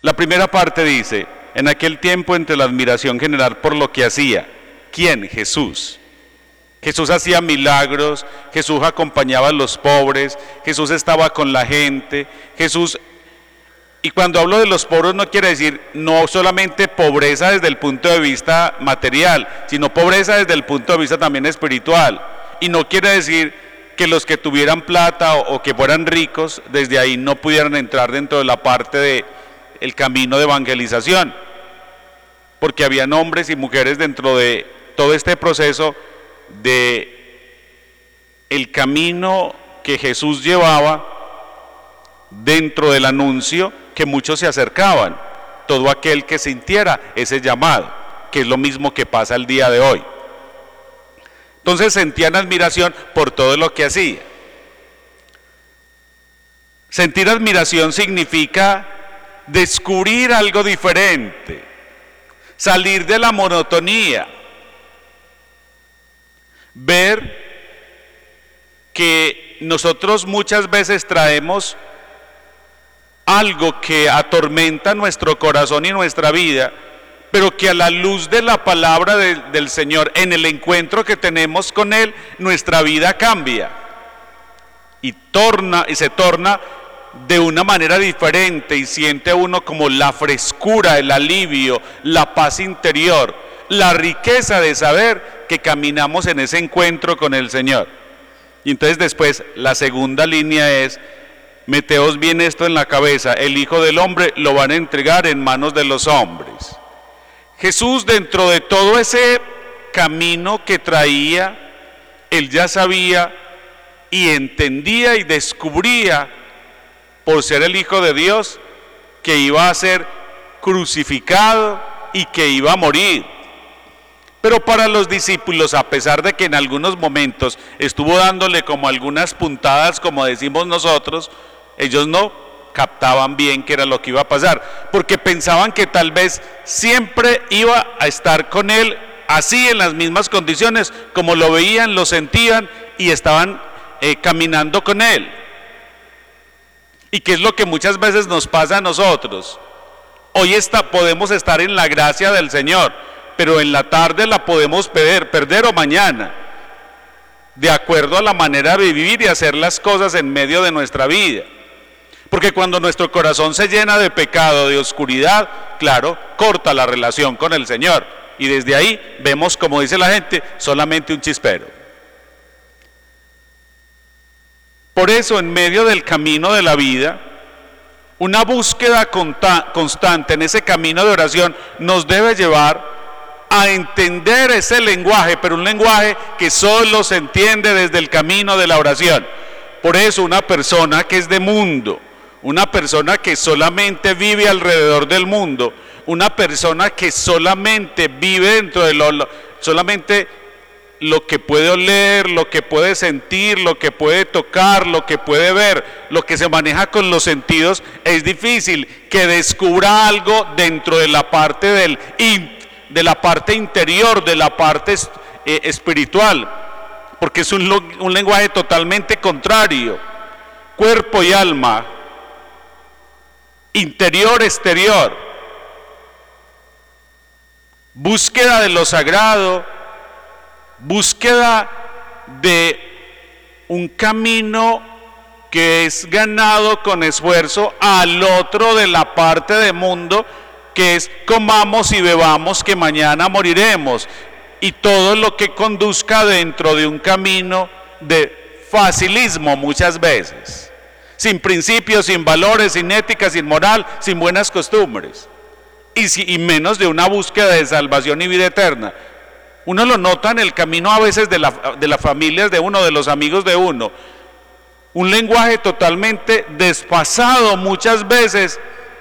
La primera parte dice, en aquel tiempo entre la admiración general por lo que hacía. ¿Quién? Jesús. Jesús hacía milagros, Jesús acompañaba a los pobres, Jesús estaba con la gente, Jesús... Y cuando hablo de los pobres no quiere decir no solamente pobreza desde el punto de vista material, sino pobreza desde el punto de vista también espiritual. Y no quiere decir que los que tuvieran plata o que fueran ricos, desde ahí no pudieran entrar dentro de la parte del camino de evangelización. Porque habían hombres y mujeres dentro de todo este proceso de el camino que Jesús llevaba dentro del anuncio, que muchos se acercaban, todo aquel que sintiera ese llamado, que es lo mismo que pasa el día de hoy. Entonces sentían admiración por todo lo que hacía. Sentir admiración significa descubrir algo diferente, salir de la monotonía, ver que nosotros muchas veces traemos algo que atormenta nuestro corazón y nuestra vida, pero que a la luz de la palabra del Señor, en el encuentro que tenemos con Él, nuestra vida cambia y se torna de una manera diferente, y siente uno como la frescura, el alivio, la paz interior, la riqueza de saber que caminamos en ese encuentro con el Señor. Y entonces después la segunda línea es: meteos bien esto en la cabeza, el Hijo del Hombre lo van a entregar en manos de los hombres. Jesús, dentro de todo ese camino que traía, Él ya sabía y entendía y descubría, por ser el Hijo de Dios, que iba a ser crucificado y que iba a morir. Pero para los discípulos, a pesar de que en algunos momentos estuvo dándole como algunas puntadas, como decimos nosotros, ellos no captaban bien qué era lo que iba a pasar, porque pensaban que tal vez siempre iba a estar con Él así, en las mismas condiciones, como lo veían, lo sentían y estaban caminando con Él. Y qué es lo que muchas veces nos pasa a nosotros. Hoy podemos estar en la gracia del Señor, pero en la tarde la podemos perder o mañana, de acuerdo a la manera de vivir y hacer las cosas en medio de nuestra vida. Porque cuando nuestro corazón se llena de pecado, de oscuridad, claro, corta la relación con el Señor. Y desde ahí vemos, como dice la gente, solamente un chispero. Por eso, en medio del camino de la vida, una búsqueda constante en ese camino de oración nos debe llevar a entender ese lenguaje, pero un lenguaje que solo se entiende desde el camino de la oración. Por eso una persona que es de mundo, una persona que solamente vive alrededor del mundo, una persona que solamente vive dentro de solamente lo que puede oler, lo que puede sentir, lo que puede tocar, lo que puede ver, lo que se maneja con los sentidos, es difícil que descubra algo dentro de la parte de la parte interior, de la parte espiritual, porque es un lenguaje totalmente contrario. Cuerpo y alma, interior, exterior, búsqueda de lo sagrado, búsqueda de un camino que es ganado con esfuerzo al otro de la parte del mundo, que es comamos y bebamos que mañana moriremos, y todo lo que conduzca dentro de un camino de facilismo muchas veces, sin principios, sin valores, sin ética, sin moral, sin buenas costumbres, y menos de una búsqueda de salvación y vida eterna. Uno lo nota en el camino a veces de las familias de uno, de los amigos de uno, un lenguaje totalmente desfasado muchas veces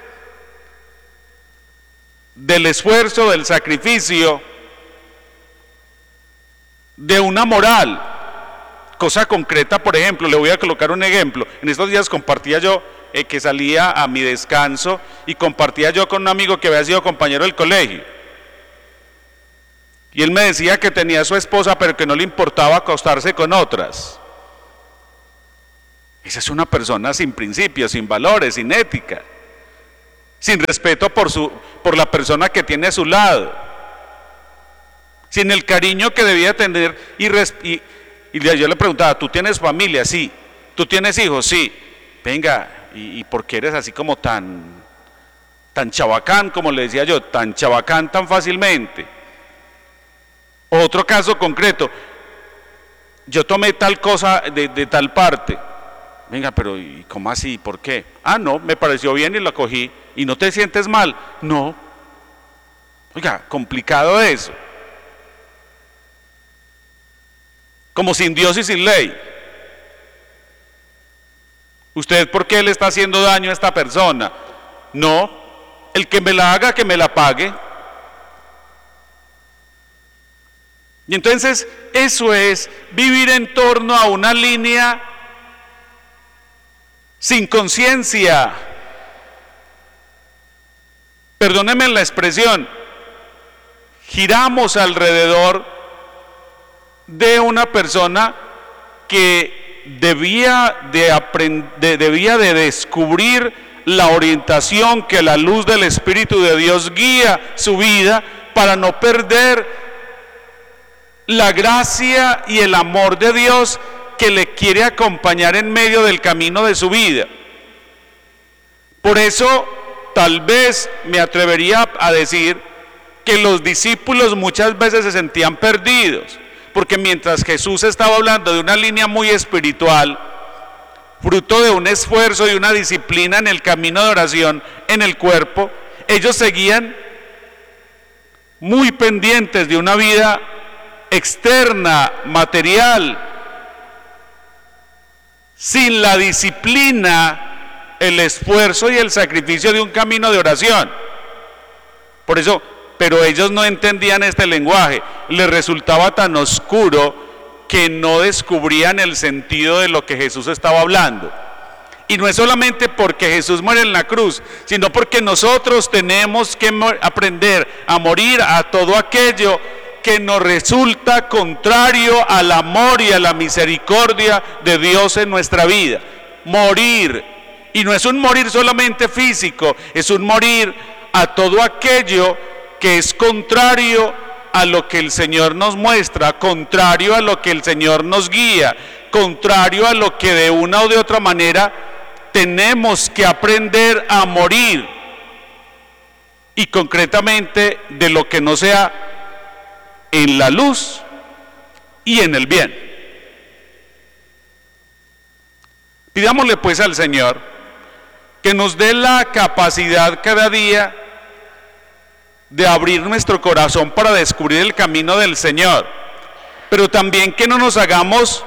del esfuerzo, del sacrificio, de una moral. Cosa concreta, por ejemplo, le voy a colocar un ejemplo. En estos días compartía yo que salía a mi descanso y compartía yo con un amigo que había sido compañero del colegio. Y él me decía que tenía a su esposa, pero que no le importaba acostarse con otras. Esa es una persona sin principios, sin valores, sin ética. sin respeto por la persona que tiene a su lado, sin el cariño que debía tener. Y yo le preguntaba, ¿tú tienes familia? Sí. ¿Tú tienes hijos? Sí. Venga, ¿y por qué eres así como tan chabacán, como le decía yo, tan chabacán tan fácilmente? Otro caso concreto, yo tomé tal cosa de tal parte. Venga, pero ¿y cómo así? ¿Por qué? Ah, no, me pareció bien y lo cogí. ¿Y no te sientes mal? No. Oiga, complicado eso. Como sin Dios y sin ley. ¿Usted por qué le está haciendo daño a esta persona? No, el que me la haga, que me la pague. Y entonces eso es vivir en torno a una línea sin conciencia. Perdónenme la expresión, giramos alrededor de una persona que debía de descubrir la orientación que la luz del Espíritu de Dios guía su vida para no perder la gracia y el amor de Dios que le quiere acompañar en medio del camino de su vida. Por eso, tal vez me atrevería a decir que los discípulos muchas veces se sentían perdidos, porque mientras Jesús estaba hablando de una línea muy espiritual, fruto de un esfuerzo y una disciplina en el camino de oración en el cuerpo, ellos seguían muy pendientes de una vida externa, material, sin la disciplina, el esfuerzo y el sacrificio de un camino de oración. Por eso, pero ellos no entendían este lenguaje, les resultaba tan oscuro que no descubrían el sentido de lo que Jesús estaba hablando. Y no es solamente porque Jesús muere en la cruz, sino porque nosotros tenemos que aprender a morir a todo aquello que nos resulta contrario al amor y a la misericordia de Dios en nuestra vida. Morir, y no es un morir solamente físico, es un morir a todo aquello que es contrario a lo que el Señor nos muestra, contrario a lo que el Señor nos guía, contrario a lo que de una o de otra manera tenemos que aprender a morir, y concretamente de lo que no sea en la luz y en el bien. Pidámosle pues al Señor que nos dé la capacidad cada día de abrir nuestro corazón para descubrir el camino del Señor, pero también que no nos hagamos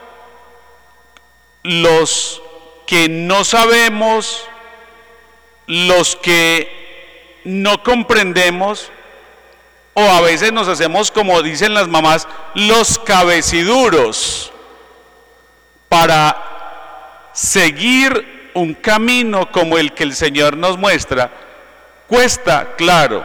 los que no sabemos, los que no comprendemos, o a veces nos hacemos, como dicen las mamás, los cabeciduros para seguir un camino como el que el Señor nos muestra. Cuesta, claro,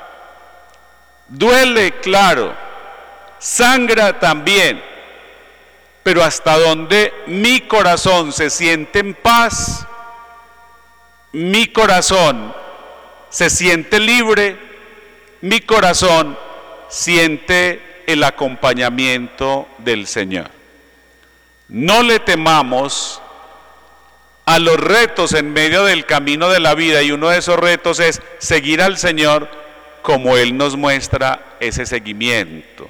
duele, claro, sangra también, pero hasta donde mi corazón se siente en paz, mi corazón se siente libre, mi corazón siente el acompañamiento del Señor. No le temamos a los retos en medio del camino de la vida, y uno de esos retos es seguir al Señor como Él nos muestra ese seguimiento,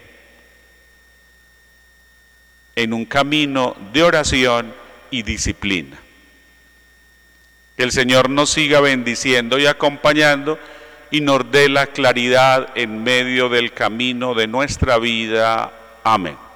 en un camino de oración y disciplina. Que el Señor nos siga bendiciendo y acompañando y nos dé la claridad en medio del camino de nuestra vida. Amén.